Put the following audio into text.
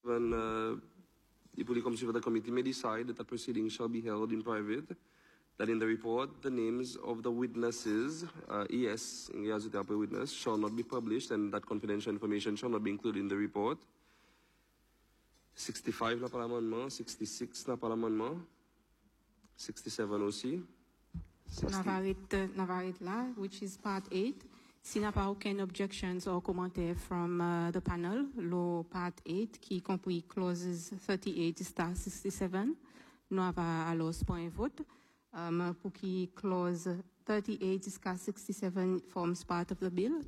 When the Public Commission for the Committee may decide that the proceeding shall be held in private, that in the report the names of the witnesses, ES, in the witness, shall not be published and that confidential information shall not be included in the report. 65 là par l'amendement, 66 là par l'amendement, 67 aussi. Navarit là, which is part 8. S'il n'y a pas aucun objections or commentaires from the panel, le part 8 qui compris clauses 38-67, nous avons alors point vote. Pour qui clause 38-67 forms part of the bill.